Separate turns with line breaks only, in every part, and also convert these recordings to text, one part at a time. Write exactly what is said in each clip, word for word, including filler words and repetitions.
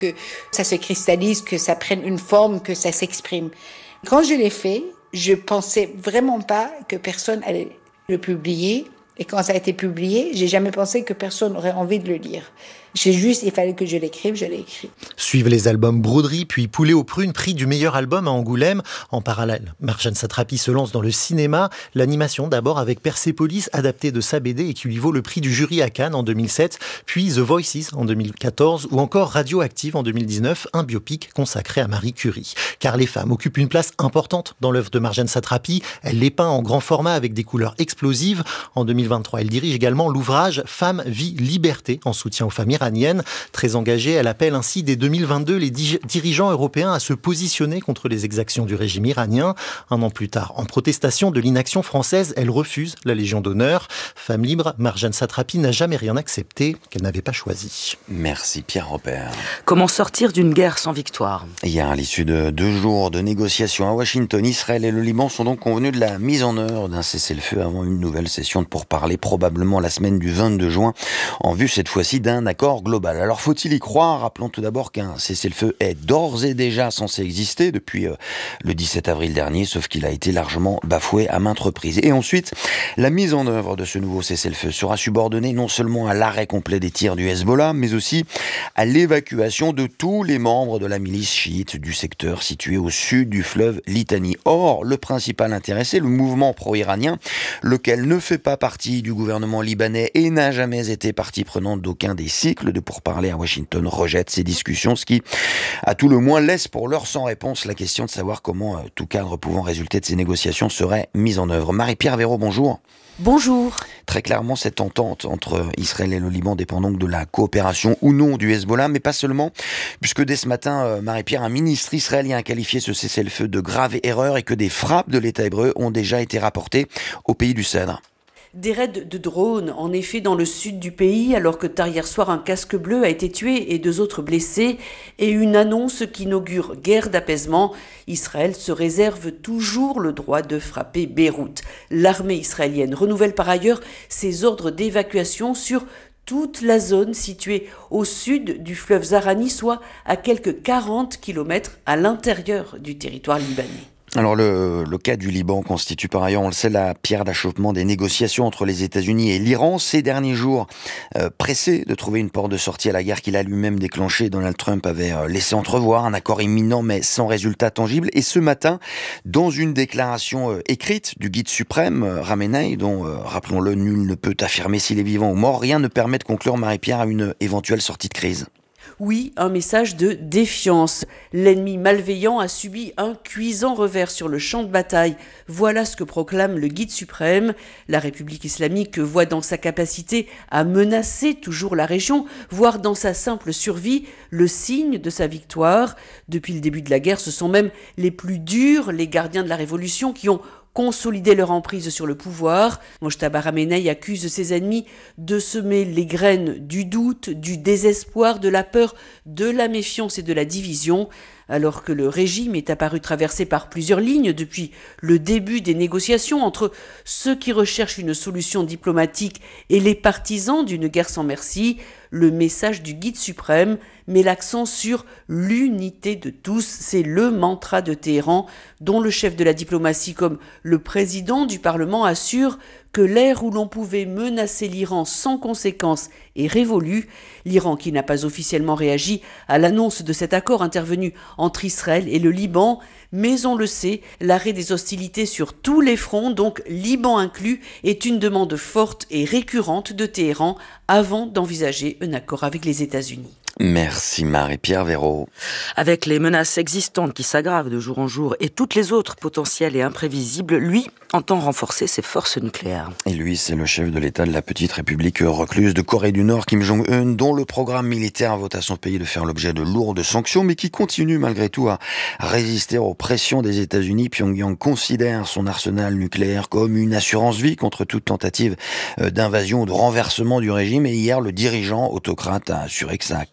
que ça se cristallise, que ça prenne une forme, que ça s'exprime. Quand je l'ai fait, je pensais vraiment pas que personne allait le publier. Et quand ça a été publié, j'ai jamais pensé que personne aurait envie de le lire. J'ai juste, il fallait que je l'écrive, je l'ai écrit.
Suivent les albums Broderie, puis Poulet aux prunes, prix du meilleur album à Angoulême. En parallèle, Marjane Satrapi se lance dans le cinéma. L'animation d'abord avec Persépolis, adaptée de sa B D et qui lui vaut le prix du jury à Cannes en deux mille sept, puis The Voices en deux mille quatorze ou encore Radioactive en deux mille dix-neuf, un biopic consacré à Marie Curie. Car les femmes occupent une place importante dans l'œuvre de Marjane Satrapi. Elle les peint en grand format avec des couleurs explosives. En deux mille vingt-trois, elle dirige également l'ouvrage Femmes, Vie, Liberté en soutien aux familles iranienne. Très engagée, elle appelle ainsi dès deux mille vingt-deux les dirigeants européens à se positionner contre les exactions du régime iranien. Un an plus tard, en protestation de l'inaction française, elle refuse la Légion d'honneur. Femme libre, Marjane Satrapi n'a jamais rien accepté qu'elle n'avait pas choisi.
Merci Pierre Robert.
Comment sortir d'une guerre sans victoire ?
Hier, à l'issue de deux jours de négociations à Washington, Israël et le Liban sont donc convenus de la mise en œuvre d'un cessez-le-feu avant une nouvelle session de pourparlers, probablement la semaine du vingt-deux juin, en vue cette fois-ci d'un accord global. Alors faut-il y croire ? Rappelons tout d'abord qu'un cessez-le-feu est d'ores et déjà censé exister depuis euh, le dix-sept avril dernier, sauf qu'il a été largement bafoué à maintes reprises. Et ensuite, la mise en œuvre de ce nouveau cessez-le-feu sera subordonnée non seulement à l'arrêt complet des tirs du Hezbollah, mais aussi à l'évacuation de tous les membres de la milice chiite du secteur situé au sud du fleuve Litani. Or, le principal intéressé, le mouvement pro-iranien, lequel ne fait pas partie du gouvernement libanais et n'a jamais été partie prenante d'aucun des cycles de pourparlers à Washington, rejette ces discussions, ce qui, à tout le moins, laisse pour l'heure sans réponse la question de savoir comment euh, tout cadre pouvant résulter de ces négociations serait mis en œuvre. Marie-Pierre Véraud, bonjour.
Bonjour.
Très clairement, cette entente entre Israël et le Liban dépend donc de la coopération ou non du Hezbollah, mais pas seulement, puisque dès ce matin, euh, Marie-Pierre, un ministre israélien a qualifié ce cessez-le-feu de grave erreur et que des frappes de l'État hébreu ont déjà été rapportées au pays du Cèdre.
Des raids de drones, en effet, dans le sud du pays, alors que tard hier soir, un casque bleu a été tué et deux autres blessés, et une annonce qui inaugure guerre d'apaisement. Israël se réserve toujours le droit de frapper Beyrouth. L'armée israélienne renouvelle par ailleurs ses ordres d'évacuation sur toute la zone située au sud du fleuve Zahrani, soit à quelques quarante kilomètres à l'intérieur du territoire libanais.
Alors le, le cas du Liban constitue par ailleurs, on le sait, la pierre d'achoppement des négociations entre les États-Unis et l'Iran. Ces derniers jours, euh, pressé de trouver une porte de sortie à la guerre qu'il a lui-même déclenchée, Donald Trump avait euh, laissé entrevoir un accord imminent mais sans résultat tangible. Et ce matin, dans une déclaration euh, écrite du guide suprême, euh, Ramenei, dont, euh, rappelons-le, nul ne peut affirmer s'il est vivant ou mort, rien ne permet de conclure, Marie-Pierre, à une éventuelle sortie de crise.
Oui, un message de défiance. L'ennemi malveillant a subi un cuisant revers sur le champ de bataille. Voilà ce que proclame le guide suprême. La République islamique voit dans sa capacité à menacer toujours la région, voire dans sa simple survie, le signe de sa victoire. Depuis le début de la guerre, ce sont même les plus durs, les gardiens de la révolution, qui ont consolider leur emprise sur le pouvoir. Mojtaba Ramenei accuse ses ennemis de semer les graines du doute, du désespoir, de la peur, de la méfiance et de la division. Alors que le régime est apparu traversé par plusieurs lignes depuis le début des négociations entre ceux qui recherchent une solution diplomatique et les partisans d'une guerre sans merci, le message du guide suprême met l'accent sur l'unité de tous. C'est le mantra de Téhéran, dont le chef de la diplomatie comme le président du Parlement assure que l'ère où l'on pouvait menacer l'Iran sans conséquence est révolue. L'Iran, qui n'a pas officiellement réagi à l'annonce de cet accord intervenu entre Israël et le Liban, mais on le sait, l'arrêt des hostilités sur tous les fronts, donc Liban inclus, est une demande forte et récurrente de Téhéran avant d'envisager un accord avec les États-Unis.
Merci Marie-Pierre Véraud.
Avec les menaces existantes qui s'aggravent de jour en jour et toutes les autres potentielles et imprévisibles, lui entend renforcer ses forces nucléaires.
Et lui, c'est le chef de l'État de la petite République recluse de Corée du Nord, Kim Jong-un, dont le programme militaire vaut à son pays de faire l'objet de lourdes sanctions, mais qui continue malgré tout à résister aux pressions des États-Unis. Pyongyang considère son arsenal nucléaire comme une assurance vie contre toute tentative d'invasion ou de renversement du régime. Et hier, le dirigeant autocrate a assuré que sa capacité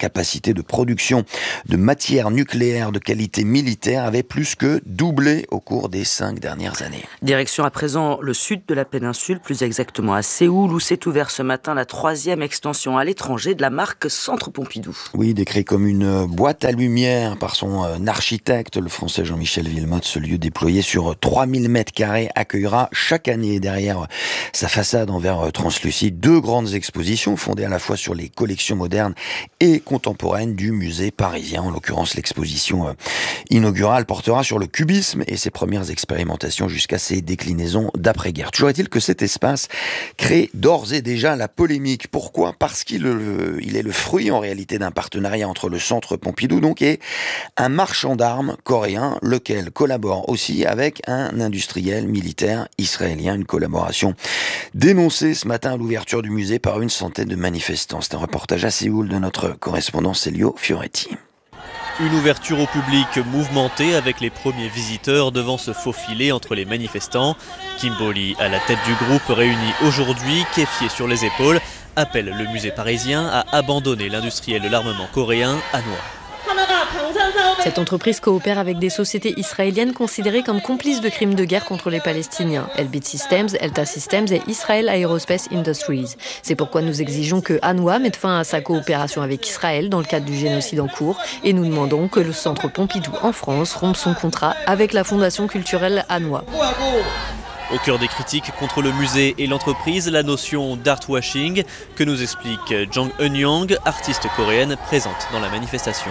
capacité de production de matières nucléaires de qualité militaire avait plus que doublé au cours des cinq dernières années.
Direction à présent le sud de la péninsule, plus exactement à Séoul, où s'est ouvert ce matin la troisième extension à l'étranger de la marque Centre Pompidou.
Oui, décrit comme une boîte à lumière par son architecte, le français Jean-Michel Wilmotte. Ce lieu déployé sur trois mille mètres carrés accueillera chaque année derrière sa façade en verre translucide deux grandes expositions fondées à la fois sur les collections modernes et contemporaines du musée parisien. En l'occurrence, l'exposition inaugurale portera sur le cubisme et ses premières expérimentations jusqu'à ses déclinaisons d'après-guerre. Toujours est-il que cet espace crée d'ores et déjà la polémique. Pourquoi ? Parce qu'il euh, il est le fruit en réalité d'un partenariat entre le Centre Pompidou donc et un marchand d'armes coréen, lequel collabore aussi avec un industriel militaire israélien. Une collaboration dénoncée ce matin à l'ouverture du musée par une centaine de manifestants. C'est un reportage à Séoul de notre correspondant Célio Fioretti.
Une ouverture au public mouvementée avec les premiers visiteurs devant se faufiler entre les manifestants. Kimbo Lee, à la tête du groupe réuni aujourd'hui, kéfié sur les épaules, appelle le musée parisien à abandonner l'industriel de l'armement coréen, Hanwha.
Cette entreprise coopère avec des sociétés israéliennes considérées comme complices de crimes de guerre contre les Palestiniens, Elbit Systems, Elta Systems et Israel Aerospace Industries. C'est pourquoi nous exigeons que Hanwha mette fin à sa coopération avec Israël dans le cadre du génocide en cours et nous demandons que le Centre Pompidou en France rompe son contrat avec la fondation culturelle Hanwha.
Au cœur des critiques contre le musée et l'entreprise, la notion d'artwashing que nous explique Jang Eun-young, artiste coréenne présente dans la manifestation.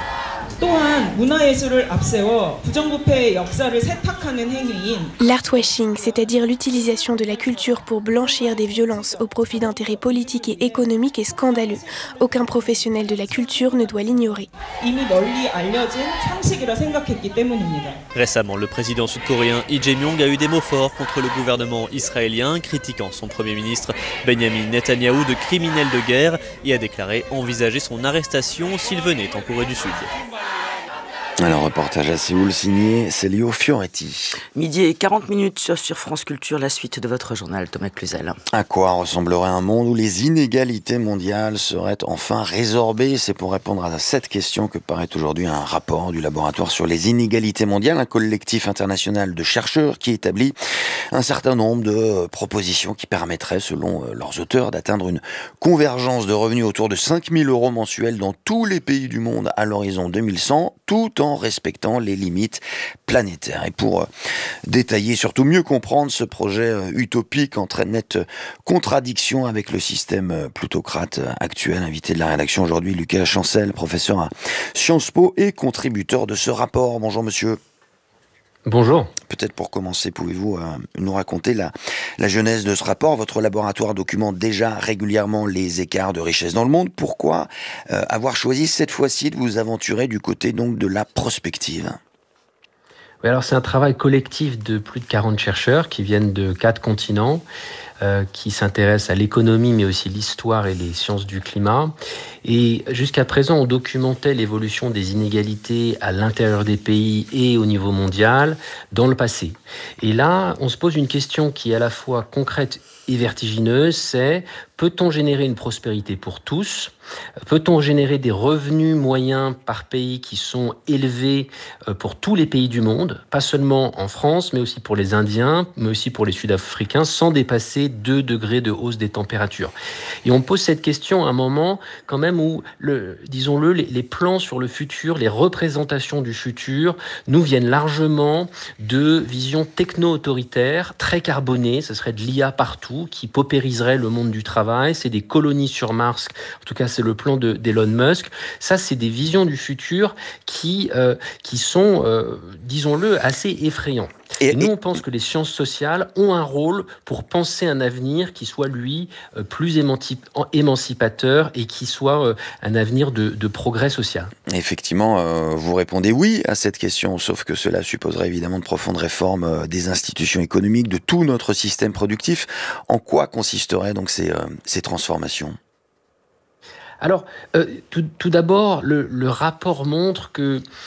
L'artwashing, c'est-à-dire l'utilisation de la culture pour blanchir des violences au profit d'intérêts politiques et économiques, est scandaleux. Aucun professionnel de la culture ne doit l'ignorer.
Récemment, le président sud-coréen Lee Jae-myung a eu des mots forts contre le gouvernement israélien, critiquant son premier ministre Benjamin Netanyahou de criminel de guerre et a déclaré envisager son arrestation s'il venait en Corée du Sud.
Alors, reportage à Séoul signé Célio Fioretti.
Midi et quarante minutes sur, sur France Culture, la suite de votre journal, Thomas Cluzel.
À quoi ressemblerait un monde où les inégalités mondiales seraient enfin résorbées ? C'est pour répondre à cette question que paraît aujourd'hui un rapport du laboratoire sur les inégalités mondiales, un collectif international de chercheurs qui établit un certain nombre de propositions qui permettraient, selon leurs auteurs, d'atteindre une convergence de revenus autour de cinq mille euros mensuels dans tous les pays du monde à l'horizon deux mille cent, tout en respectant les limites planétaires. Et pour euh, détailler, surtout mieux comprendre ce projet euh, utopique en très nette contradiction avec le système euh, plutocrate euh, actuel, invité de la rédaction aujourd'hui, Lucas Chancel, professeur à Sciences Po et contributeur de ce rapport. Bonjour monsieur.
Bonjour.
Peut-être pour commencer, pouvez-vous euh, nous raconter la, la genèse de ce rapport ? Votre laboratoire documente déjà régulièrement les écarts de richesse dans le monde. Pourquoi euh, avoir choisi cette fois-ci de vous aventurer du côté donc de la prospective ?
Oui, alors c'est un travail collectif de plus de quarante chercheurs qui viennent de quatre continents, euh, qui s'intéressent à l'économie mais aussi l'histoire et les sciences du climat. Et jusqu'à présent, on documentait l'évolution des inégalités à l'intérieur des pays et au niveau mondial dans le passé. Et là, on se pose une question qui est à la fois concrète et vertigineuse, c'est peut-on générer une prospérité pour tous ? Peut-on générer des revenus moyens par pays qui sont élevés pour tous les pays du monde, pas seulement en France, mais aussi pour les Indiens, mais aussi pour les Sud-Africains, sans dépasser deux degrés de hausse des températures ? Et on pose cette question à un moment quand même où, le, disons-le, les, les plans sur le futur, les représentations du futur nous viennent largement de visions techno-autoritaires, très carbonées, ce serait de l'I A partout, qui paupériserait le monde du travail, c'est des colonies sur Mars, en tout cas c'est le plan de, d'Elon Musk. Ça, c'est des visions du futur qui, euh, qui sont, euh, disons-le, assez effrayants. Et, et nous, on pense que les sciences sociales ont un rôle pour penser un avenir qui soit, lui, euh, plus émancip- émancipateur et qui soit euh, un avenir de, de progrès social.
Effectivement, euh, vous répondez oui à cette question, sauf que cela supposerait évidemment de profondes réformes euh, des institutions économiques, de tout notre système productif. En quoi consisteraient donc ces, euh, ces transformations ?
Alors, euh, tout, tout d'abord, le, le rapport montre que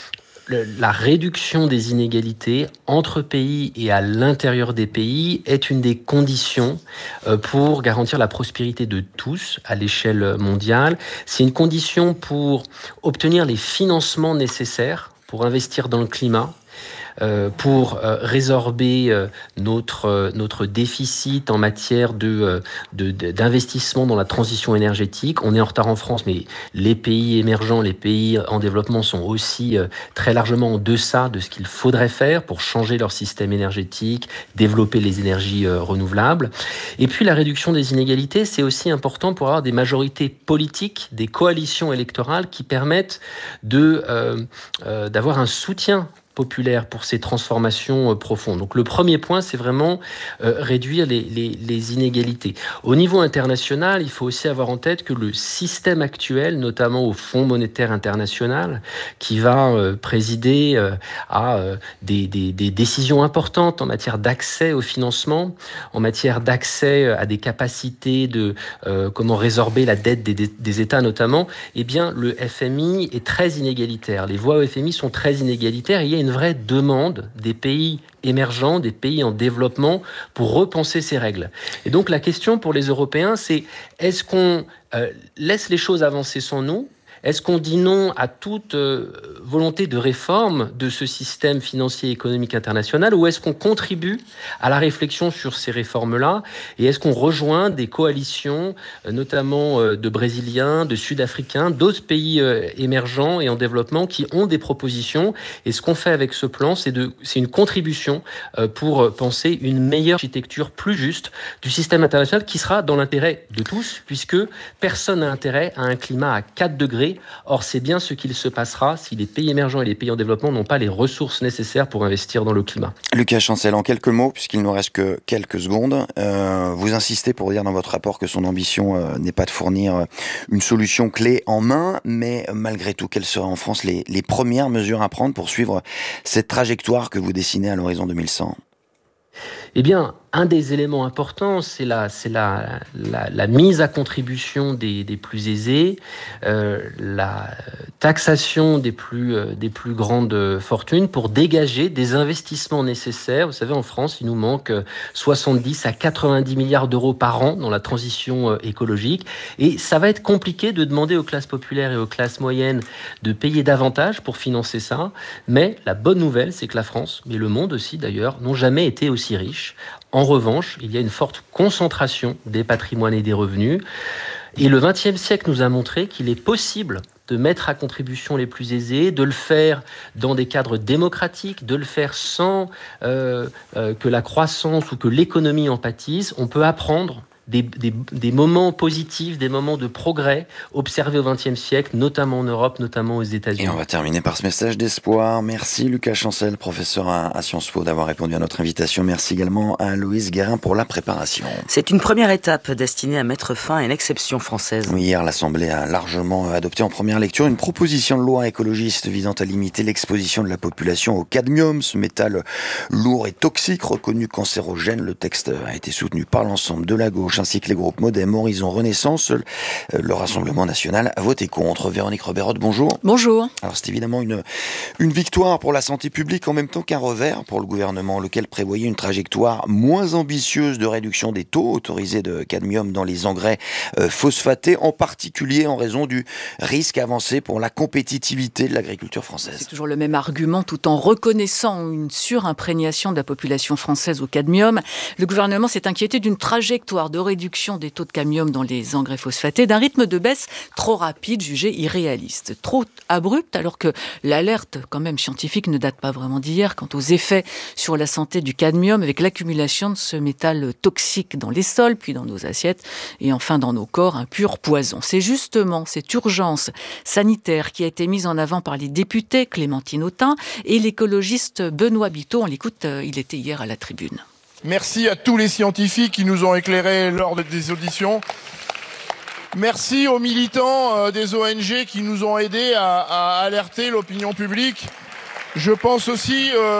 le, la réduction des inégalités entre pays et à l'intérieur des pays est une des conditions euh, pour garantir la prospérité de tous à l'échelle mondiale. C'est une condition pour obtenir les financements nécessaires pour investir dans le climat, Euh, pour euh, résorber euh, notre, euh, notre déficit en matière de, euh, de, de, d'investissement dans la transition énergétique. On est en retard en France, mais les pays émergents, les pays en développement sont aussi euh, très largement en deçà de ce qu'il faudrait faire pour changer leur système énergétique, développer les énergies euh, renouvelables. Et puis la réduction des inégalités, c'est aussi important pour avoir des majorités politiques, des coalitions électorales qui permettent de, euh, euh, d'avoir un soutien populaire pour ces transformations euh, profondes. Donc le premier point, c'est vraiment euh, réduire les, les, les inégalités. Au niveau international, il faut aussi avoir en tête que le système actuel, notamment au Fonds monétaire international, qui va euh, présider euh, à euh, des, des, des décisions importantes en matière d'accès au financement, en matière d'accès à des capacités de euh, comment résorber la dette des, des États notamment, eh bien le F M I est très inégalitaire. Les voies au F M I sont très inégalitaires et il y a une vraie demande des pays émergents, des pays en développement pour repenser ces règles. Et donc la question pour les Européens, c'est est-ce qu'on euh, laisse les choses avancer sans nous ? Est-ce qu'on dit non à toute euh, volonté de réforme de ce système financier et économique international ou est-ce qu'on contribue à la réflexion sur ces réformes-là et est-ce qu'on rejoint des coalitions, euh, notamment euh, de Brésiliens, de Sud-Africains, d'autres pays euh, émergents et en développement qui ont des propositions et ce qu'on fait avec ce plan, c'est, de, c'est une contribution euh, pour penser une meilleure architecture plus juste du système international qui sera dans l'intérêt de tous puisque personne n'a intérêt à un climat à quatre degrés. Or, c'est bien ce qu'il se passera si les pays émergents et les pays en développement n'ont pas les ressources nécessaires pour investir dans le climat.
Lucas Chancel, en quelques mots, puisqu'il ne nous reste que quelques secondes, euh, vous insistez pour dire dans votre rapport que son ambition euh, n'est pas de fournir une solution clé en main, mais malgré tout, quelles seraient en France les, les premières mesures à prendre pour suivre cette trajectoire que vous dessinez à l'horizon deux mille cent ?
Eh bien, un des éléments importants, c'est la, c'est la, la, la mise à contribution des, des plus aisés, euh, la taxation des plus, euh, des plus grandes fortunes pour dégager des investissements nécessaires. Vous savez, en France, il nous manque soixante-dix à quatre-vingt-dix milliards d'euros par an dans la transition écologique. Et ça va être compliqué de demander aux classes populaires et aux classes moyennes de payer davantage pour financer ça. Mais la bonne nouvelle, c'est que la France, mais le monde aussi d'ailleurs, n'ont jamais été aussi riches. En revanche, il y a une forte concentration des patrimoines et des revenus. Et le vingtième siècle nous a montré qu'il est possible de mettre à contribution les plus aisés, de le faire dans des cadres démocratiques, de le faire sans euh, euh, que la croissance ou que l'économie en pâtisse. On peut apprendre Des, des, des moments positifs, des moments de progrès observés au vingtième siècle, notamment en Europe, notamment aux États-Unis.
Et on va terminer par ce message d'espoir. Merci Lucas Chancel, professeur à, à Sciences Po, d'avoir répondu à notre invitation. Merci également à Louise Guérin pour la préparation.
C'est une première étape destinée à mettre fin à une exception française.
Oui, hier, l'Assemblée a largement adopté en première lecture une proposition de loi écologiste visant à limiter l'exposition de la population au cadmium, ce métal lourd et toxique reconnu cancérogène. Le texte a été soutenu par l'ensemble de la gauche ainsi que les groupes Modem, Horizon, Renaissance. Seul le Rassemblement national a voté contre. Véronique Roberot, bonjour.
Bonjour.
Alors c'est évidemment une, une victoire pour la santé publique en même temps qu'un revers pour le gouvernement, lequel prévoyait une trajectoire moins ambitieuse de réduction des taux autorisés de cadmium dans les engrais euh, phosphatés, en particulier en raison du risque avancé pour la compétitivité de l'agriculture française.
C'est toujours le même argument, tout en reconnaissant une surimprégnation de la population française au cadmium. Le gouvernement s'est inquiété d'une trajectoire de réduction des taux de cadmium dans les engrais phosphatés, d'un rythme de baisse trop rapide, jugé irréaliste, trop abrupt, alors que l'alerte quand même scientifique ne date pas vraiment d'hier quant aux effets sur la santé du cadmium avec l'accumulation de ce métal toxique dans les sols, puis dans nos assiettes et enfin dans nos corps, un pur poison. C'est justement cette urgence sanitaire qui a été mise en avant par les députés Clémentine Autain et l'écologiste Benoît Biteau. On l'écoute, il était hier à la tribune.
Merci à tous les scientifiques qui nous ont éclairés lors des auditions. Merci aux militants des O N G qui nous ont aidés à, à alerter l'opinion publique. Je pense aussi euh,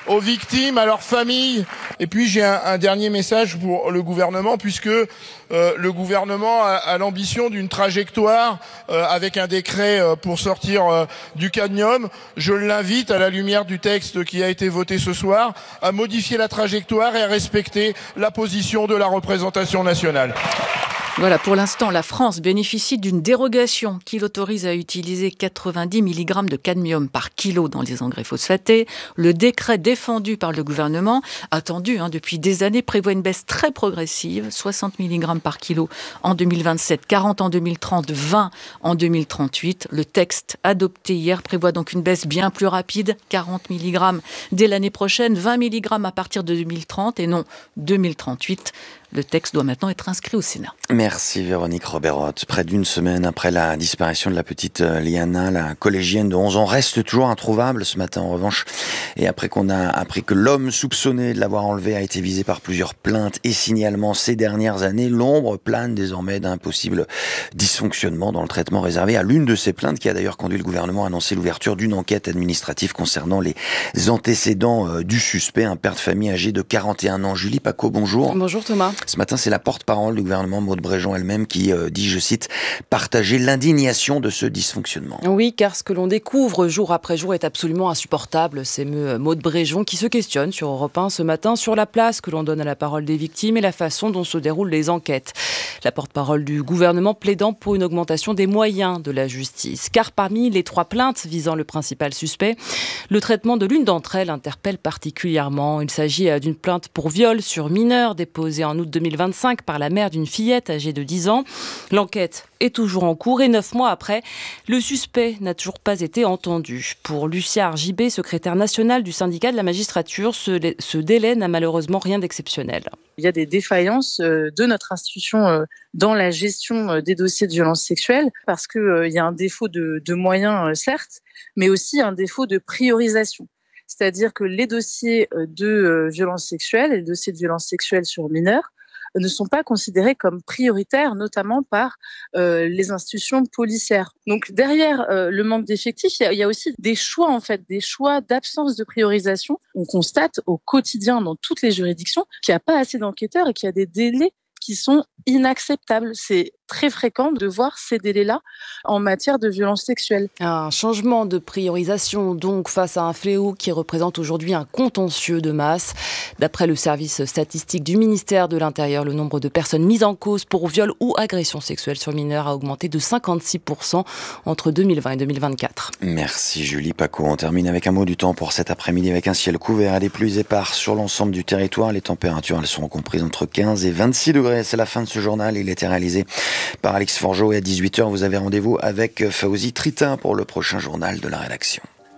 aux victimes, à leurs familles. Et puis j'ai un, un dernier message pour le gouvernement, puisque euh, le gouvernement a, a l'ambition d'une trajectoire euh, avec un décret euh, pour sortir euh, du cadmium. Je l'invite, à la lumière du texte qui a été voté ce soir, à modifier la trajectoire et à respecter la position de la représentation nationale.
Voilà, pour l'instant, la France bénéficie d'une dérogation qui l'autorise à utiliser quatre-vingt-dix milligrammes de cadmium par kilo dans les engrais phosphatés. Le décret défendu par le gouvernement, attendu hein, depuis des années, prévoit une baisse très progressive, soixante milligrammes par kilo en deux mille vingt-sept, quarante en deux mille trente, vingt en deux mille trente-huit. Le texte adopté hier prévoit donc une baisse bien plus rapide, quarante milligrammes dès l'année prochaine, vingt milligrammes à partir de deux mille trente et non deux mille trente-huit. Le texte doit maintenant être inscrit au Sénat.
Merci Véronique Roberotte. Près d'une semaine après la disparition de la petite Liana, la collégienne de onze ans reste toujours introuvable ce matin en revanche. Et après qu'on a appris que l'homme soupçonné de l'avoir enlevée a été visé par plusieurs plaintes et signalements ces dernières années, l'ombre plane désormais d'un possible dysfonctionnement dans le traitement réservé à l'une de ces plaintes qui a d'ailleurs conduit le gouvernement à annoncer l'ouverture d'une enquête administrative concernant les antécédents du suspect, un père de famille âgé de quarante et un ans. Julie Paco, bonjour.
Bonjour Thomas.
Ce matin, c'est la porte-parole du gouvernement, Maude Bréjon elle-même, qui euh, dit, je cite, « partager l'indignation de ce dysfonctionnement ».
Oui, car ce que l'on découvre jour après jour est absolument insupportable. C'est Maude Bréjon qui se questionne sur Europe un ce matin sur la place que l'on donne à la parole des victimes et la façon dont se déroulent les enquêtes. La porte-parole du gouvernement plaidant pour une augmentation des moyens de la justice. Car parmi les trois plaintes visant le principal suspect, le traitement de l'une d'entre elles interpelle particulièrement. Il s'agit d'une plainte pour viol sur mineur déposée en août deux mille vingt-cinq par la mère d'une fillette âgée de dix ans. L'enquête est toujours en cours et neuf mois après, le suspect n'a toujours pas été entendu. Pour Lucia Argibé, secrétaire nationale du syndicat de la magistrature, ce, ce délai n'a malheureusement rien d'exceptionnel.
Il y a des défaillances de notre institution dans la gestion des dossiers de violences sexuelles parce qu'il y a un défaut de, de moyens, certes, mais aussi un défaut de priorisation. C'est-à-dire que les dossiers de violences sexuelles et les dossiers de violences sexuelles sur mineurs ne sont pas considérés comme prioritaires, notamment par euh, les institutions policières. Donc derrière euh, le manque d'effectifs, il y, y a aussi des choix en fait, des choix d'absence de priorisation. On constate au quotidien dans toutes les juridictions qu'il n'y a pas assez d'enquêteurs et qu'il y a des délais qui sont inacceptables. C'est très fréquent de voir ces délais-là en matière de violences sexuelles.
Un changement de priorisation donc face à un fléau qui représente aujourd'hui un contentieux de masse. D'après le service statistique du ministère de l'Intérieur, le nombre de personnes mises en cause pour viol ou agression sexuelle sur mineurs a augmenté de cinquante-six pour cent entre deux mille vingt et deux mille vingt-quatre.
Merci Julie Paco. On termine avec un mot du temps pour cet après-midi avec un ciel couvert et des pluies éparses sur l'ensemble du territoire. Les températures, elles seront comprises entre quinze et vingt-six degrés. C'est la fin de ce journal. Il était réalisé par Alix Forgeot et à dix-huit heures, vous avez rendez-vous avec Fawzi Tritin pour le prochain journal de la rédaction.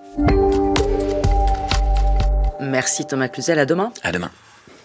Merci Thomas Cluzel, à demain.
À demain.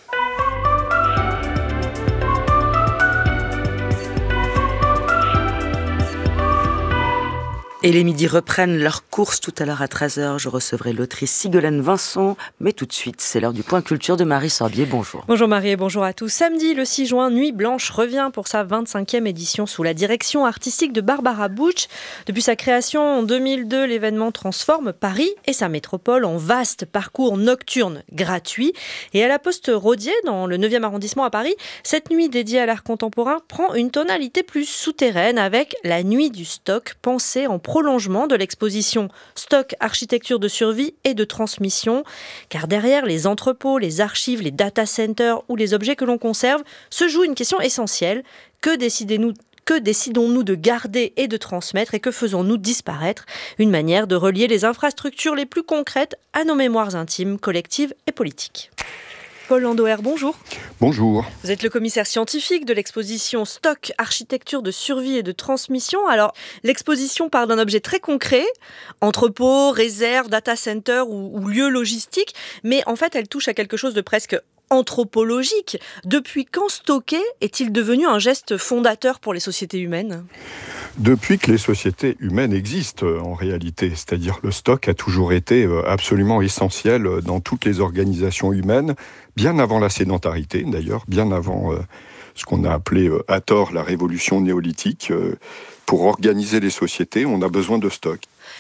Et les midis reprennent leur course tout à l'heure à treize heures. Je recevrai l'autrice Sigolène Vincent. Mais tout de suite, c'est l'heure du point culture de Marie Sorbier. Bonjour.
Bonjour Marie et bonjour à tous. Samedi, le six juin, Nuit Blanche revient pour sa vingt-cinquième édition sous la direction artistique de Barbara Butch. Depuis sa création en deux mille deux, l'événement transforme Paris et sa métropole en vaste parcours nocturne gratuit. Et à la Poste Rodier, dans le neuvième arrondissement à Paris, cette nuit dédiée à l'art contemporain prend une tonalité plus souterraine avec la nuit du stock, pensée en prolongement de l'exposition Stock, architecture de survie et de transmission. Car derrière les entrepôts, les archives, les data centers ou les objets que l'on conserve, se joue une question essentielle. Que décidez-nous Que décidons-nous de garder et de transmettre et que faisons-nous disparaître? Une manière de relier les infrastructures les plus concrètes à nos mémoires intimes, collectives et politiques. Paul Landauer, bonjour.
Bonjour.
Vous êtes le commissaire scientifique de l'exposition Stock, architecture de survie et de transmission. Alors, l'exposition part d'un objet très concret, entrepôt, réserve, data center ou, ou lieu logistique, mais en fait, elle touche à quelque chose de presque anthropologique. Depuis quand stocker est-il devenu un geste fondateur pour les sociétés humaines ?
Depuis que les sociétés humaines existent en réalité, c'est-à-dire le stock a toujours été absolument essentiel dans toutes les organisations humaines, bien avant la sédentarité d'ailleurs, bien avant euh, ce qu'on a appelé euh, à tort la révolution néolithique. Euh, pour organiser les sociétés, on a besoin de stock.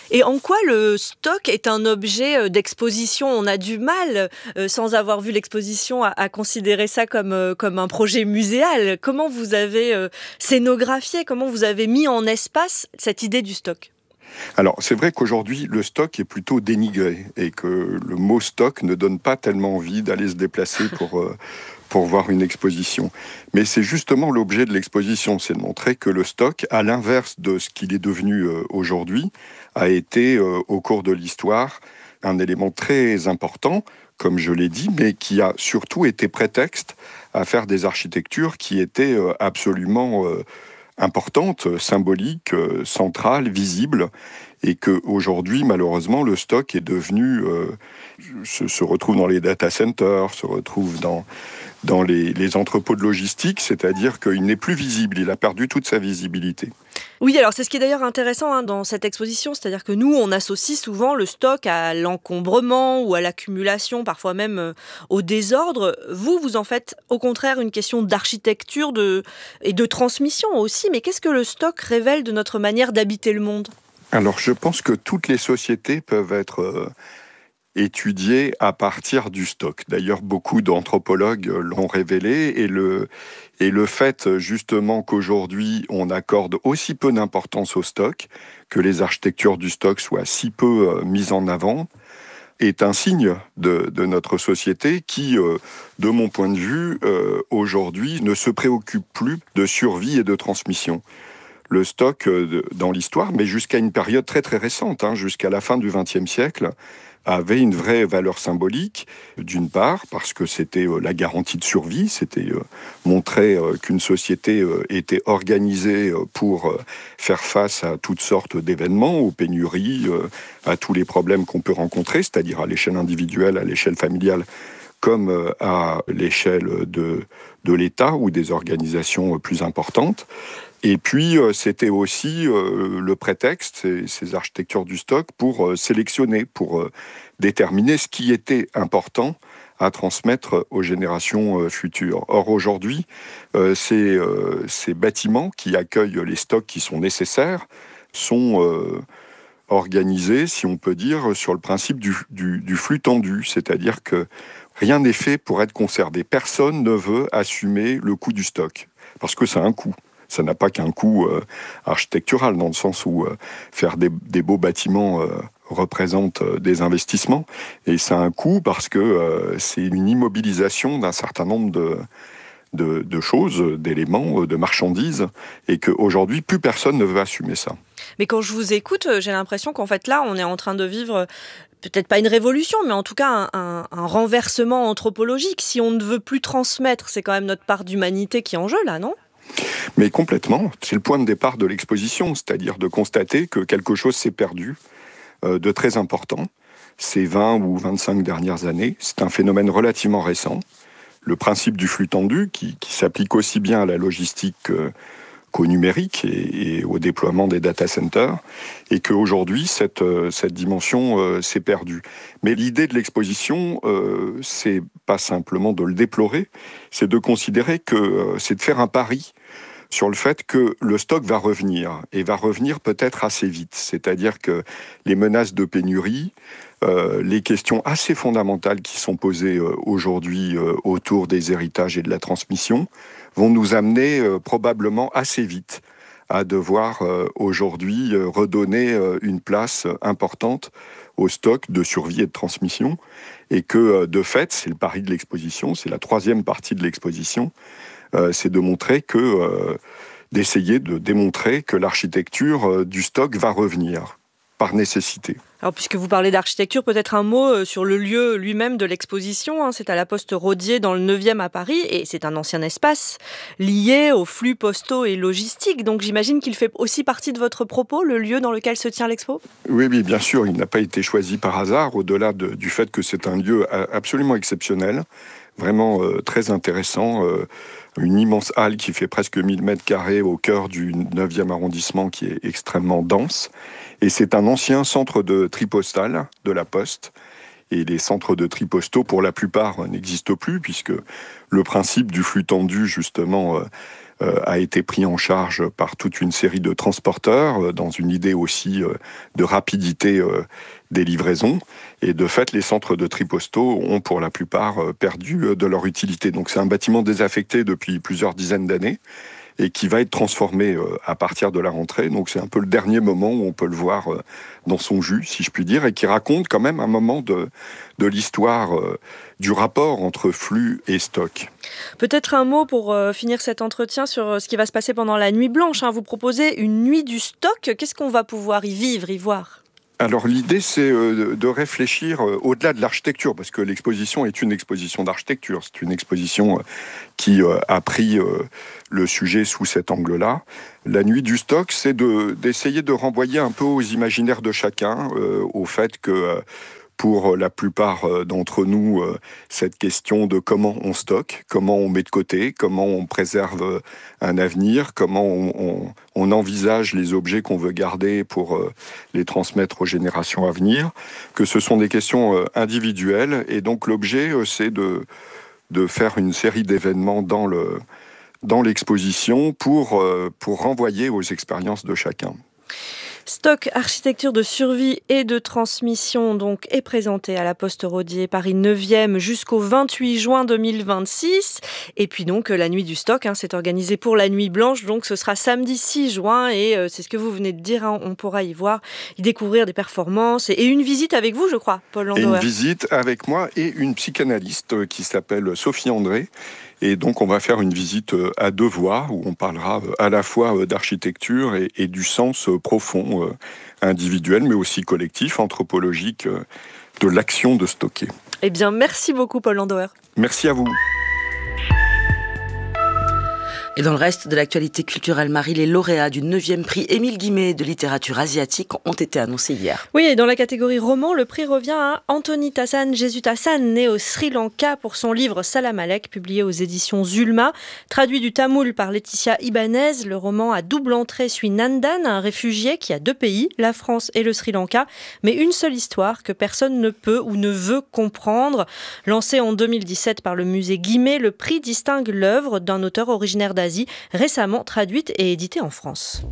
Et en quoi le stock est un objet d'exposition ? On a du mal, euh, sans avoir vu l'exposition, à, à considérer ça comme, euh, comme un projet muséal. Comment vous avez euh, scénographié, comment vous avez mis en espace cette idée du stock ?
Alors, c'est vrai qu'aujourd'hui, le stock est plutôt dénigré et que le mot stock ne donne pas tellement envie d'aller se déplacer pour, euh, pour voir une exposition. Mais c'est justement l'objet de l'exposition, c'est de montrer que le stock, à l'inverse de ce qu'il est devenu euh, aujourd'hui, a été, euh, au cours de l'histoire, un élément très important, comme je l'ai dit, mais qui a surtout été prétexte à faire des architectures qui étaient euh, absolument euh, importantes, symboliques, euh, centrales, visibles, et qu'aujourd'hui, malheureusement, le stock est devenu, euh, se, se retrouve dans les data centers, se retrouve dans, dans les, les entrepôts de logistique, c'est-à-dire qu'il n'est plus visible, il a perdu toute sa visibilité.
Oui, alors c'est ce qui est d'ailleurs intéressant hein, dans cette exposition, c'est-à-dire que nous, on associe souvent le stock à l'encombrement ou à l'accumulation, parfois même euh, au désordre. Vous, vous en faites au contraire une question d'architecture de, et de transmission aussi, mais qu'est-ce que le stock révèle de notre manière d'habiter le monde ?
Alors, je pense que toutes les sociétés peuvent être euh, étudiées à partir du stock. D'ailleurs, beaucoup d'anthropologues l'ont révélé, et le, et le fait justement qu'aujourd'hui, on accorde aussi peu d'importance au stock, que les architectures du stock soient si peu euh, mises en avant, est un signe de, de notre société qui, euh, de mon point de vue, euh, aujourd'hui, ne se préoccupe plus de survie et de transmission. Le stock euh, dans l'histoire, mais jusqu'à une période très très récente, hein, jusqu'à la fin du vingtième siècle, avait une vraie valeur symbolique, d'une part, parce que c'était euh, la garantie de survie, c'était euh, montrer euh, qu'une société euh, était organisée euh, pour euh, faire face à toutes sortes d'événements, aux pénuries, euh, à tous les problèmes qu'on peut rencontrer, c'est-à-dire à l'échelle individuelle, à l'échelle familiale, comme euh, à l'échelle de, de l'État ou des organisations euh, plus importantes. Et puis, euh, c'était aussi euh, le prétexte, ces, ces architectures du stock, pour euh, sélectionner, pour euh, déterminer ce qui était important à transmettre aux générations euh, futures. Or, aujourd'hui, euh, ces, euh, ces bâtiments qui accueillent les stocks qui sont nécessaires sont euh, organisés, si on peut dire, sur le principe du, du, du flux tendu, c'est-à-dire que rien n'est fait pour être conservé. Personne ne veut assumer le coût du stock, parce que ça a un coût. Ça n'a pas qu'un coût euh, architectural, dans le sens où euh, faire des, des beaux bâtiments euh, représente euh, des investissements. Et ça a un coût parce que euh, c'est une immobilisation d'un certain nombre de, de, de choses, d'éléments, de marchandises, et qu'aujourd'hui, plus personne ne veut assumer ça.
Mais quand je vous écoute, j'ai l'impression qu'en fait, là, on est en train de vivre... peut-être pas une révolution, mais en tout cas un, un, un renversement anthropologique. Si on ne veut plus transmettre, c'est quand même notre part d'humanité qui est en jeu, là, non ?
Mais complètement, c'est le point de départ de l'exposition, c'est-à-dire de constater que quelque chose s'est perdu euh, de très important ces vingt ou vingt-cinq dernières années. C'est un phénomène relativement récent. Le principe du flux tendu, qui, qui s'applique aussi bien à la logistique que, qu'au numérique et, et au déploiement des data centers, et qu'aujourd'hui, cette, cette dimension euh, s'est perdue. Mais l'idée de l'exposition, euh, c'est pas simplement de le déplorer, c'est de considérer que euh, c'est de faire un pari sur le fait que le stock va revenir, et va revenir peut-être assez vite. C'est-à-dire que les menaces de pénurie, euh, les questions assez fondamentales qui sont posées euh, aujourd'hui euh, autour des héritages et de la transmission, vont nous amener euh, probablement assez vite à devoir euh, aujourd'hui euh, redonner euh, une place importante au stock de survie et de transmission, et que euh, de fait, c'est le pari de l'exposition, c'est la troisième partie de l'exposition, euh, c'est de montrer que, euh, d'essayer de démontrer que l'architecture euh, du stock va revenir, par nécessité.
Alors, puisque vous parlez d'architecture, peut-être un mot sur le lieu lui-même de l'exposition. Hein. C'est à la Poste Rodier, dans le neuvième à Paris, et c'est un ancien espace lié aux flux postaux et logistiques. Donc j'imagine qu'il fait aussi partie de votre propos, le lieu dans lequel se tient l'expo ?
Oui, oui, bien sûr, il n'a pas été choisi par hasard, au-delà de, du fait que c'est un lieu absolument exceptionnel, vraiment euh, très intéressant, euh, une immense halle qui fait presque mille mètres carrés au cœur du neuvième arrondissement, qui est extrêmement dense. Et c'est un ancien centre de tri postal de la Poste. Et les centres de tri postaux, pour la plupart, n'existent plus, puisque le principe du flux tendu, justement, euh, euh, a été pris en charge par toute une série de transporteurs, euh, dans une idée aussi euh, de rapidité euh, des livraisons. Et de fait, les centres de tri postaux ont, pour la plupart, euh, perdu euh, de leur utilité. Donc c'est un bâtiment désaffecté depuis plusieurs dizaines d'années, et qui va être transformé euh, à partir de la rentrée. Donc c'est un peu le dernier moment où on peut le voir euh, dans son jus, si je puis dire, et qui raconte quand même un moment de, de l'histoire euh, du rapport entre flux et stock.
Peut-être un mot pour euh, finir cet entretien sur euh, ce qui va se passer pendant la nuit blanche. Hein. Vous proposez une nuit du stock. Qu'est-ce qu'on va pouvoir y vivre, y voir ?
Alors l'idée, c'est euh, de réfléchir euh, au-delà de l'architecture, parce que l'exposition est une exposition d'architecture. C'est une exposition euh, qui euh, a pris euh, le sujet sous cet angle-là. La nuit du stock, c'est de, d'essayer de renvoyer un peu aux imaginaires de chacun, euh, au fait que euh, pour la plupart d'entre nous, cette question de comment on stocke, comment on met de côté, comment on préserve un avenir, comment on, on, on envisage les objets qu'on veut garder pour les transmettre aux générations à venir, que ce sont des questions individuelles. Et donc l'objet, c'est de, de faire une série d'événements dans, le, dans l'exposition pour, pour renvoyer aux expériences de chacun.
Stock, architecture de survie et de transmission donc est présenté à la Poste Rodier Paris neuvième jusqu'au vingt-huit juin deux mille vingt-six. Et puis donc la nuit du stock, hein, c'est organisé pour la nuit blanche, donc ce sera samedi six juin et euh, c'est ce que vous venez de dire, hein, on pourra y voir, y découvrir des performances et, et une visite avec vous, je crois, Paul Landauer.
Et une visite avec moi et une psychanalyste qui s'appelle Sophie André. Et donc, on va faire une visite à deux voix, où on parlera à la fois d'architecture et, et du sens profond, individuel, mais aussi collectif, anthropologique, de l'action de stocker.
Eh bien, merci beaucoup, Paul Landauer.
Merci à vous.
Et dans le reste de l'actualité culturelle, Marie, les lauréats du neuvième prix Émile Guimet de littérature asiatique ont été annoncés hier.
Oui, et dans la catégorie roman, le prix revient à Anthony Tassan Jesuthassan, né au Sri Lanka pour son livre Salam Alek, publié aux éditions Zulma. Traduit du tamoul par Laetitia Ibanez, le roman à double entrée suit Nandan, un réfugié qui a deux pays, la France et le Sri Lanka, mais une seule histoire que personne ne peut ou ne veut comprendre. Lancé en deux mille dix-sept par le musée Guimet, le prix distingue l'œuvre d'un auteur originaire d'Asie, récemment traduite et éditée en France.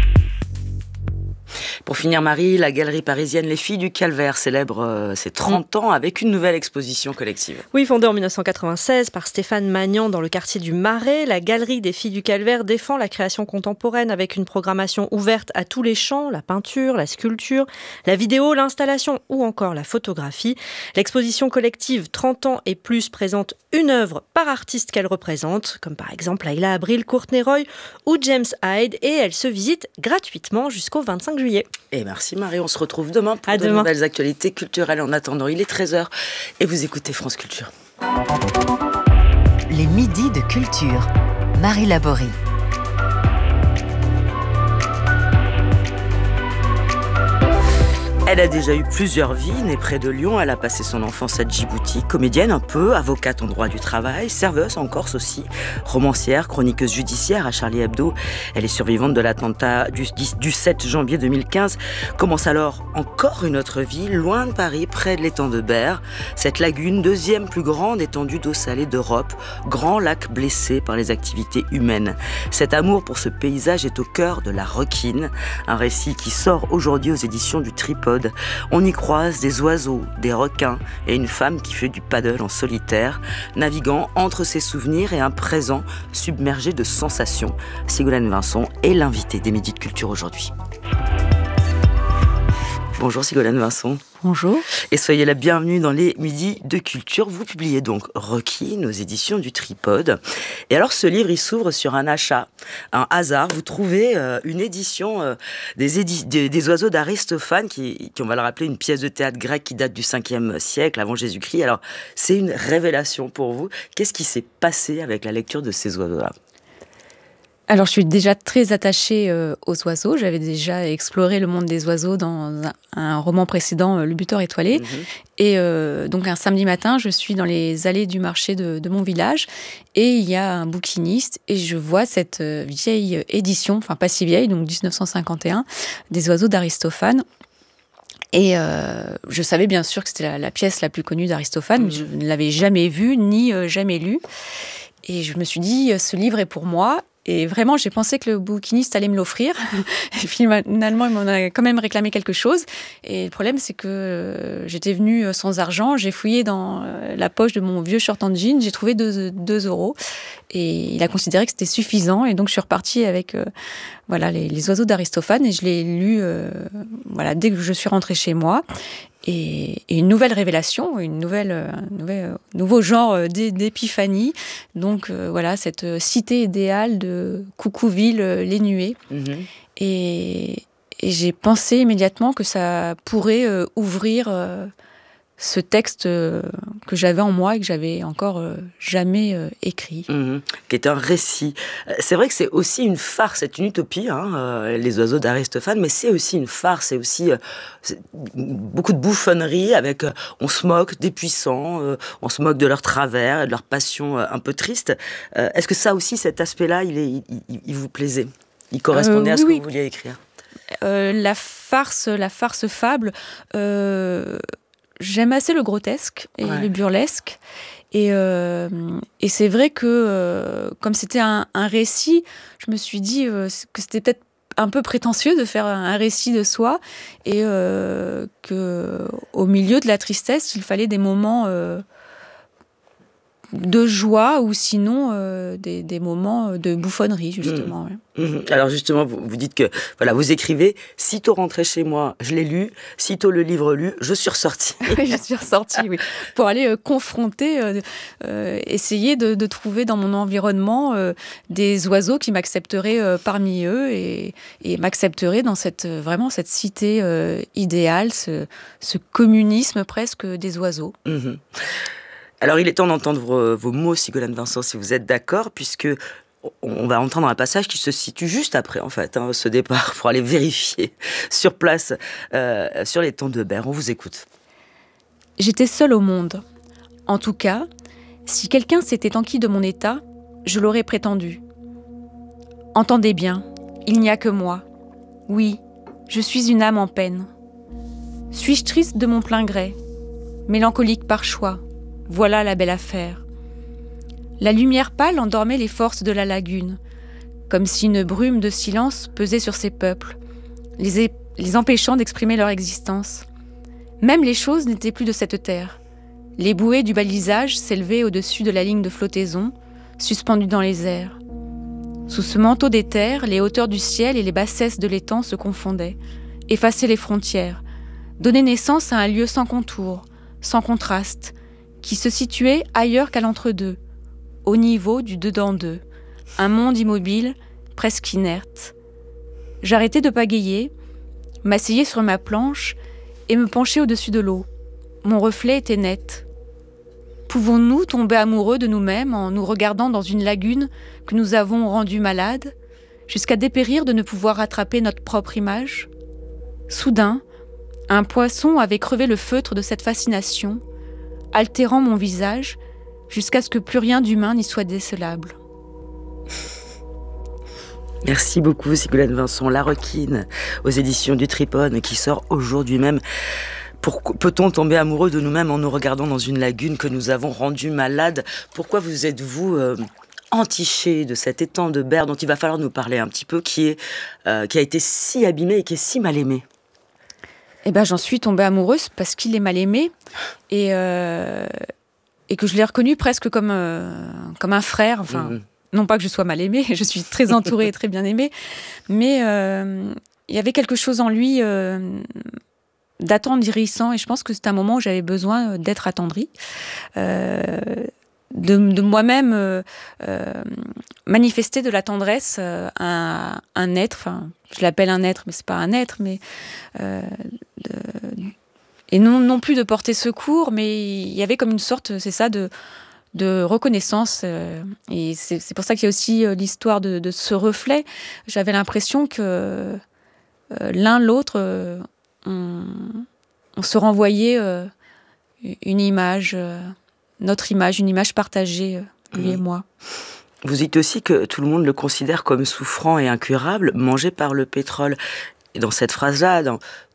Pour finir, Marie, la galerie parisienne Les Filles du Calvaire célèbre euh, ses trente ans avec une nouvelle exposition collective.
Oui, fondée en dix-neuf cent quatre-vingt-seize par Stéphane Magnan dans le quartier du Marais, la galerie des Filles du Calvaire défend la création contemporaine avec une programmation ouverte à tous les champs, la peinture, la sculpture, la vidéo, l'installation ou encore la photographie. L'exposition collective trente ans et plus présente une œuvre par artiste qu'elle représente, comme par exemple Ayla Abril, Courtney Roy ou James Hyde, et elle se visite gratuitement jusqu'au vingt-cinq juillet.
Et merci Marie, on se retrouve demain pour
à
de
demain.
nouvelles actualités culturelles. En attendant, il est treize heures et vous écoutez France Culture.
Les midis de culture. Marie Laborie.
Elle a déjà eu plusieurs vies. Née près de Lyon, elle a passé son enfance à Djibouti. Comédienne un peu, avocate en droit du travail, serveuse en Corse aussi, romancière, chroniqueuse judiciaire à Charlie Hebdo. Elle est survivante de l'attentat du, du sept janvier deux mille quinze. Commence alors encore une autre vie, loin de Paris, près de l'étang de Berre. Cette lagune, deuxième plus grande étendue d'eau salée d'Europe, grand lac blessé par les activités humaines. Cet amour pour ce paysage est au cœur de La Requine, un récit qui sort aujourd'hui aux éditions du Tripode. On y croise des oiseaux, des requins et une femme qui fait du paddle en solitaire, naviguant entre ses souvenirs et un présent submergé de sensations. Ségolène Vincent est l'invitée des Midis de Culture aujourd'hui. Bonjour Ségolène Vincent.
Bonjour.
Et soyez la bienvenue dans les Midis de Culture. Vous publiez donc Requine aux éditions du Tripode. Et alors ce livre, il s'ouvre sur un achat, un hasard. Vous trouvez euh, une édition euh, des, édi- des, des oiseaux d'Aristophane, qui, qui, on va le rappeler, une pièce de théâtre grecque qui date du cinquième siècle avant Jésus-Christ. Alors c'est une révélation pour vous. Qu'est-ce qui s'est passé avec la lecture de ces oiseaux-là ?
Alors, je suis déjà très attachée euh, aux oiseaux. J'avais déjà exploré le monde des oiseaux dans un, un roman précédent, euh, Le buteur étoilé. Mmh. Et euh, donc, un samedi matin, je suis dans les allées du marché de, de mon village et il y a un bouquiniste et je vois cette euh, vieille édition, enfin pas si vieille, donc dix-neuf cent cinquante et un, des oiseaux d'Aristophane. Et euh, je savais bien sûr que c'était la, la pièce la plus connue d'Aristophane, mais je ne l'avais jamais vue ni euh, jamais lue. Et je me suis dit, ce livre est pour moi. Et vraiment, j'ai pensé que le bouquiniste allait me l'offrir. Et finalement, il m'en a quand même réclamé quelque chose. Et le problème, c'est que euh, j'étais venue sans argent. J'ai fouillé dans euh, la poche de mon vieux short en jean. J'ai trouvé deux euros. Et il a considéré que c'était suffisant. Et donc, je suis repartie avec euh, voilà, les, les oiseaux d'Aristophane. Et je l'ai lu euh, voilà, dès que je suis rentrée chez moi. Et, et une nouvelle révélation, une nouvelle, un nouvel, nouveau genre d'épiphanie. Donc euh, voilà, cette cité idéale de Coucouville, les Nuées. Mmh. Et, et j'ai pensé immédiatement que ça pourrait euh, ouvrir euh, ce texte euh, que j'avais en moi et que j'avais encore euh, jamais euh, écrit.
Mmh, qui est un récit. C'est vrai que c'est aussi une farce, c'est une utopie, hein, euh, les oiseaux d'Aristophane, mais c'est aussi une farce, c'est aussi euh, c'est beaucoup de bouffonnerie avec euh, on se moque des puissants, euh, on se moque de leurs travers et de leurs passions euh, un peu tristes. Euh, est-ce que ça aussi, cet aspect-là, il, est, il, il, il vous plaisait? Il correspondait euh, oui, à ce que oui. vous vouliez écrire?
euh, La farce, la farce fable... Euh... J'aime assez le grotesque et ouais. le burlesque. Et, euh, et c'est vrai que, euh, comme c'était un, un récit, je me suis dit euh, que c'était peut-être un peu prétentieux de faire un récit de soi et euh, qu'au milieu de la tristesse, il fallait des moments euh, de joie ou sinon euh, des, des moments de bouffonnerie, justement.
Mmh. Ouais. Mmh. Alors justement, vous, vous dites que voilà, vous écrivez « Sitôt rentré chez moi, je l'ai lu. Sitôt le livre lu, je suis ressortie. »
Oui, je suis ressortie, oui. Pour aller euh, confronter, euh, euh, essayer de, de trouver dans mon environnement euh, des oiseaux qui m'accepteraient euh, parmi eux et, et m'accepteraient dans cette, vraiment cette cité euh, idéale, ce, ce communisme presque des oiseaux.
Mmh. Alors, il est temps d'entendre vos, vos mots, Sigolène Vincent, si vous êtes d'accord, puisque on va entendre un passage qui se situe juste après, en fait, hein, ce départ, pour aller vérifier sur place, euh, sur les temps de Berre. On vous écoute.
J'étais seule au monde. En tout cas, si quelqu'un s'était enquis de mon état, je l'aurais prétendu. Entendez bien, il n'y a que moi. Oui, je suis une âme en peine. Suis-je triste de mon plein gré, mélancolique par choix? Voilà la belle affaire. La lumière pâle endormait les forces de la lagune, comme si une brume de silence pesait sur ces peuples, les, é- les empêchant d'exprimer leur existence. Même les choses n'étaient plus de cette terre. Les bouées du balisage s'élevaient au-dessus de la ligne de flottaison, suspendues dans les airs. Sous ce manteau d'éther, les hauteurs du ciel et les bassesses de l'étang se confondaient, effaçaient les frontières, donnaient naissance à un lieu sans contour, sans contraste, qui se situait ailleurs qu'à l'entre-deux, au niveau du dedans-deux, un monde immobile, presque inerte. J'arrêtai de pagayer, m'asseyais sur ma planche et me penchais au-dessus de l'eau. Mon reflet était net. Pouvons-nous tomber amoureux de nous-mêmes en nous regardant dans une lagune que nous avons rendue malade, jusqu'à dépérir de ne pouvoir rattraper notre propre image? Soudain, un poisson avait crevé le feutre de cette fascination, altérant mon visage jusqu'à ce que plus rien d'humain n'y soit décelable.
Merci beaucoup, Sigolène Vincent. La Requine, aux éditions du Tripone, qui sort aujourd'hui même. Pour, peut-on tomber amoureux de nous-mêmes en nous regardant dans une lagune que nous avons rendue malade? Pourquoi vous êtes-vous euh, entiché de cet étang de Berre dont il va falloir nous parler un petit peu, qui, est, euh, qui a été si abîmé et qui est si mal aimé?
Eh ben, j'en suis tombée amoureuse parce qu'il est mal aimé et, euh, et que je l'ai reconnu presque comme, euh, comme un frère. Enfin, mmh. Non pas que je sois mal aimée, je suis très entourée et très bien aimée, mais euh, il y avait quelque chose en lui euh, d'attendrissant et je pense que c'est un moment où j'avais besoin d'être attendrie. Euh, de, de moi-même euh, euh, manifester de la tendresse euh, à un, un être, enfin, je l'appelle un être, mais c'est pas un être, mais euh, de, et non, non plus de porter secours, mais il y avait comme une sorte, c'est ça, de, de reconnaissance. Euh, et c'est, c'est pour ça qu'il y a aussi euh, l'histoire de, de ce reflet. J'avais l'impression que euh, l'un l'autre, euh, on, on se renvoyait euh, une image. Euh, notre image, une image partagée, lui mmh. et moi.
Vous dites aussi que tout le monde le considère comme souffrant et incurable, mangé par le pétrole. Et dans cette phrase-là, dans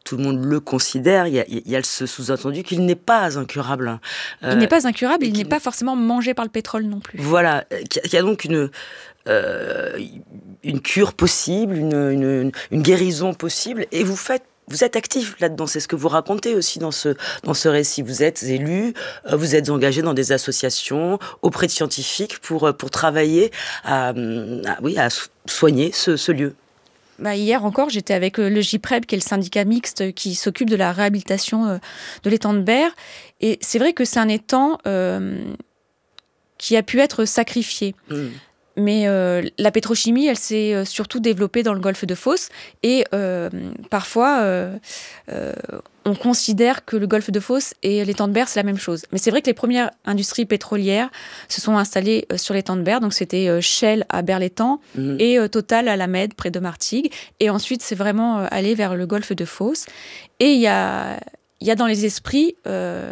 tout le monde le considère, il y a, il y a ce sous-entendu qu'il n'est pas incurable.
Euh, il n'est pas incurable, il n'est pas forcément mangé par le pétrole non plus.
Voilà, qu'il y a donc une, euh, une cure possible, une, une, une guérison possible, et vous faites Vous êtes actif là-dedans, c'est ce que vous racontez aussi dans ce, dans ce récit. Vous êtes élu, vous êtes engagé dans des associations, auprès de scientifiques, pour, pour travailler à, à, oui, à soigner ce, ce lieu.
Bah, hier encore, j'étais avec le J P R E B, qui est le syndicat mixte qui s'occupe de la réhabilitation de l'étang de Berre. Et c'est vrai que c'est un étang euh, qui a pu être sacrifié. Mmh. Mais euh, la pétrochimie, elle s'est surtout développée dans le golfe de Fos. Et euh, parfois, euh, euh, on considère que le golfe de Fos et l'étang de Berre, c'est la même chose. Mais c'est vrai que les premières industries pétrolières se sont installées sur l'étang de Berre. Donc, c'était euh, Shell à Berre-l'Étang mmh. et euh, Total à La Mède, près de Martigues. Et ensuite, c'est vraiment euh, allé vers le golfe de Fos. Et il y a, y a dans les esprits... Euh,